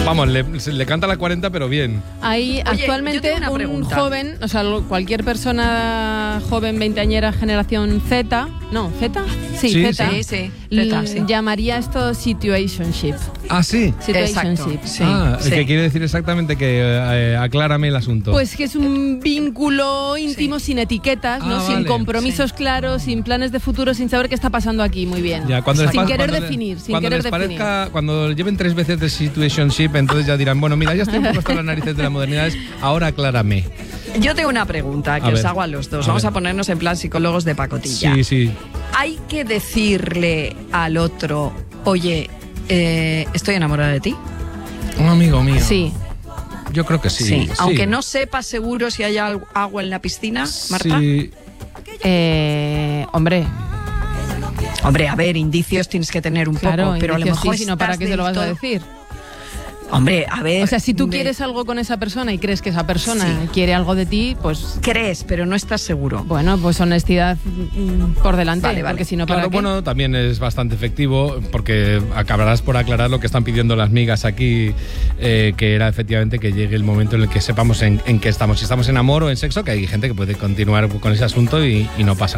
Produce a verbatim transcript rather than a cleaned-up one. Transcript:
Vamos, le, le canta la cuarenta, pero bien. Hay Oye, actualmente una un pregunta. joven, o sea, cualquier persona joven, veinteañera, generación Z, no, ¿Z? Sí, Sí, Z. Sí, sí. L- Zeta, sí. Llamaría esto situationship. Ah, sí. Situationship. Exacto, sí. ah, sí. que quiere decir exactamente que eh, aclárame el asunto. Pues que es un vínculo íntimo Sí. sin etiquetas, ¿no? Ah, Sin vale. compromisos claros, sin planes de futuro, sin saber qué está pasando aquí. Muy bien. Ya, cuando les sin pas- querer cuando le- definir, sin cuando querer les definir. parezca, cuando lleven tres veces de situationship, entonces ya dirán, bueno, mira, ya estoy un poco hasta las narices de las modernidades, ahora aclárame. Yo tengo una pregunta que A os ver. hago a los dos. A Vamos ver. a ponernos en plan psicólogos de pacotilla. Sí, sí. Hay que decirle al otro, oye, eh, estoy enamorada de ti. Un amigo mío. Sí. Yo creo que sí. sí. Aunque no sepas seguro si hay al- agua en la piscina, Marta. Sí. Eh, hombre, Hombre, a ver, indicios tienes que tener un claro, poco, pero a lo indicios mejor sí, sino para estás qué se lo del vas a todo- decir. Hombre, a ver. O sea, si tú de- quieres algo con esa persona y crees que esa persona Sí. quiere algo de ti, pues crees, pero no estás seguro. bueno, pues honestidad mm, por delante, Vale, vale. porque si no, ¿para Claro, qué? bueno, también es bastante efectivo porque acabarás por aclarar lo que están pidiendo las migas aquí, eh, que era efectivamente que llegue el momento en el que sepamos en, en qué estamos. Si estamos en amor o en sexo, que hay gente que puede continuar con ese asunto y, y no pasa